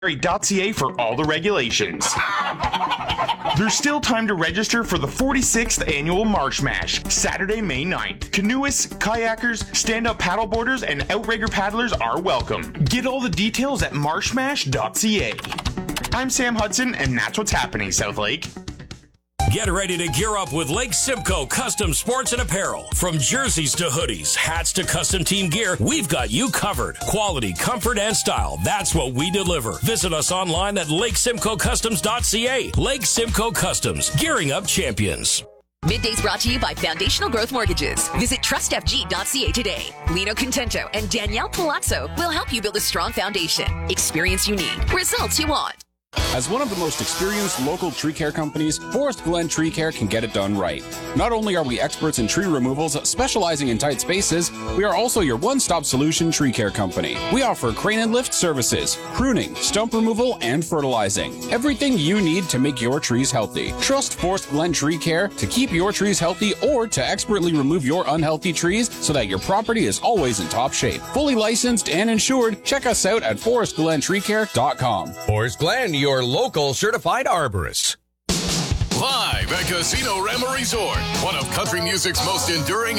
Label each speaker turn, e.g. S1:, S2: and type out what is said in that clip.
S1: .ca for all the regulations. There's still time to register for the 46th annual Marsh Mash, Saturday, May 9th. Canoeists, kayakers, stand-up paddleboarders, and outrigger paddlers are welcome. Get all the details at marshmash.ca. I'm Sam Hudson, and that's what's happening, Southlake.
S2: Get ready to gear up with Lake Simcoe Custom Sports and Apparel. From jerseys to hoodies, hats to custom team gear, we've got you covered. Quality, comfort, and style. That's what we deliver. Visit us online at lakesimcoecustoms.ca. Lake Simcoe Customs, gearing up champions.
S3: Middays brought to you by Foundational Growth Mortgages. Visit trustfg.ca today. Lino Contento and Danielle Palazzo will help you build a strong foundation. Experience you need. Results you want.
S4: As one of the most experienced local tree care companies, Forest Glen Tree Care can get it done right. Not only are we experts in tree removals, specializing in tight spaces, we are also your one-stop solution tree care company. We offer crane and lift services, pruning, stump removal, and fertilizing. Everything you need to make your trees healthy. Trust Forest Glen Tree Care to keep your trees healthy or to expertly remove your unhealthy trees so that your property is always in top shape. Fully licensed and insured, check us out at forestglentreecare.com.
S5: Forest Glen, your local certified arborist.
S6: Live at Casino Rama Resort, one of country music's most enduring